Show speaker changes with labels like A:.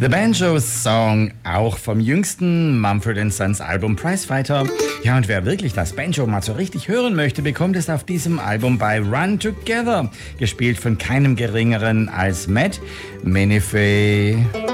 A: The Banjo-Song, auch vom jüngsten Mumford & Sons Album Prizefighter. Ja, und wer wirklich das Banjo mal so richtig hören möchte, bekommt es auf diesem Album bei Run Together, gespielt von keinem geringeren als Matt Menefee.